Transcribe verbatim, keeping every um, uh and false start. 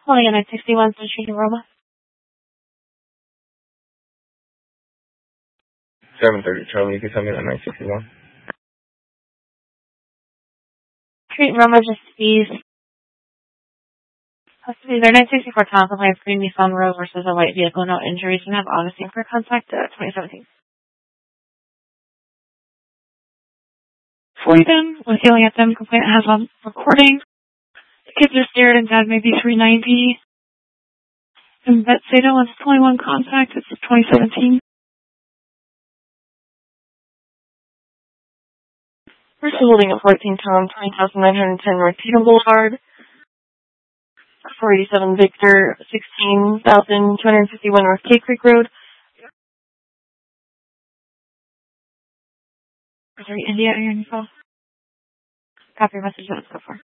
Calling in nine sixty-one Street Roma. seven thirty, Charlie. You can tell me that nine sixty-one. Street Roma just fees. Has to be there. nine sixty-four Tom complaints green Nissan Row versus a white vehicle, no injuries, and have Odyssey for contact uh, twenty seventeen. For them, when yelling at them, complaint has on recording. The kids are scared and dad may be three ninety. And Betsado wants twenty-one contact, it's twenty seventeen. First holding at fourteen Tom, twenty thousand nine hundred ten North Tatum Boulevard. four eighty-seven Victor, sixteen thousand two hundred fifty-one North Cave Creek Road. Sorry, India, are you on your phone? Copy your message, let's go for.